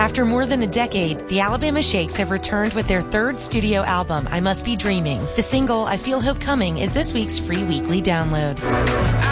After more than a decade, the Alabama Shakes have returned with their third studio album, I Must Be Dreaming. The single, I Feel Hope Coming, is this week's free weekly download.